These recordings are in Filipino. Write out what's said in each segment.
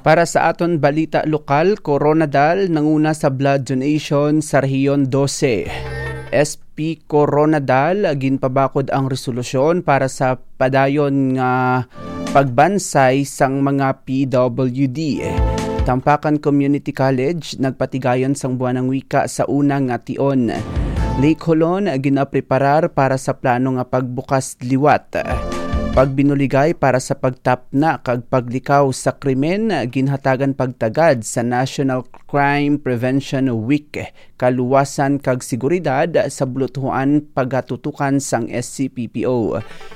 Para sa aton balita lokal, Coronadal nanguna sa blood donation sa Rehiyon 12. SP Coronadal ginpabakod ang resolusyon para sa padayon nga pagbansay sang mga PWD. Tampakan Community College nagpatigayon sang buwanang wika sa unang nga tion. Lake Holon ginapreparar para sa plano nga pagbukas liwat. Pagbinuligay para sa pagtapna kag paglikaw sa krimen ginhatagan pagtagad sa National Crime Prevention Week. Kaluwasan kag seguridad sa bulutuhan pagatutukan sang SCPPO.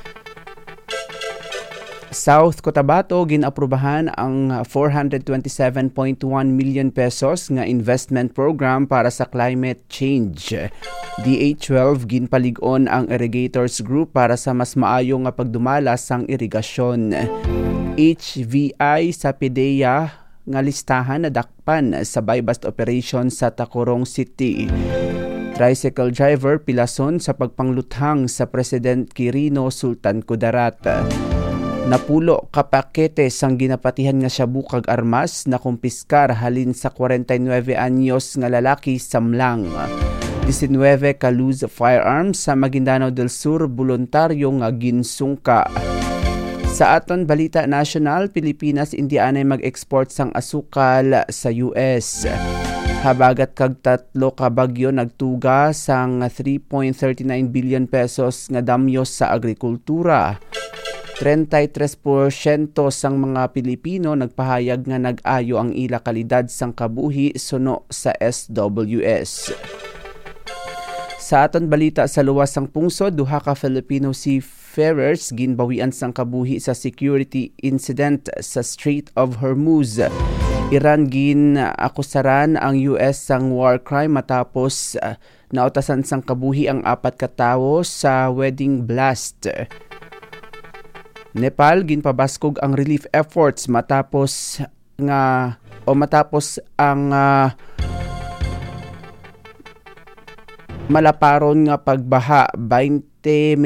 South Cotabato ginaprubahan ang 427.1 million pesos nga investment program para sa climate change. DA12 ginpalig-on ang irrigators group para sa mas maayo nga pagdumala sang irigasyon. HVI sa PDEA nga listahan na dakpan sa buy-bust operation sa Tacurong City. Tricycle driver pilason sa pagpangluthang sa President Quirino Sultan Kudarat. Napulo ka pakete sang ginapatihan nga shabu kag armas na kumpiskar halin sa 49 anyos nga lalaki sa Mlang. 19 ka loose firearms sa Maguindanao del Sur voluntaryo nga ginsungka. Sa aton balita national, Pilipinas indianay mag-export sang asukal sa US. Habagat kag 3 ka bagyo nagtuga sang 3.39 billion pesos nga damyos sa agrikultura. 33% sang mga Pilipino nagpahayag nga nag-ayo ang ila kalidad sang kabuhi suno sa SWS. Sa aton balita sa luwas sang pungsod, duha ka Filipino seafarers ginbawian sang kabuhi sa security incident sa Strait of Hormuz. Iran ginakusaran ang US sang war crime matapos nautasan sang kabuhi ang 4 ka tawo sa wedding blast. Nepal ginpabaskog ang relief efforts matapos ang malaparon nga pagbaha. 20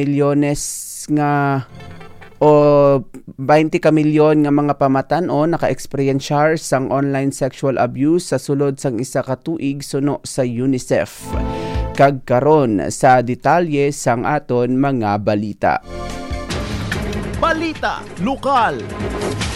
ka milyon nga mga pamatan-on naka-experiensyar sang online sexual abuse sa sulod sang isa ka tuig suno sa UNICEF. Kag karon sa detalye sang aton mga balita. Balita lokal.